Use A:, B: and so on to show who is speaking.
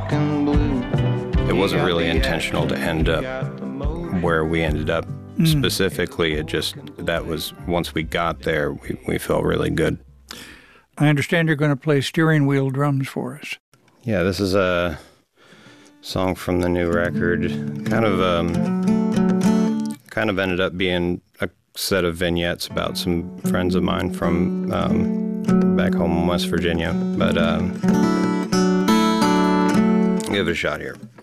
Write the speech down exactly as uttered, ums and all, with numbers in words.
A: and blue.
B: It wasn't really intentional to end up where we ended up.
C: Mm.
B: Specifically, it just, that was, once we got there, we, we felt really good.
C: I understand you're going to play steering wheel drums for us.
B: Yeah, this is a song from the new record. Kind of, um, kind of ended up being a set of vignettes about some friends of mine from um, back home in West Virginia. But um, give it a shot here.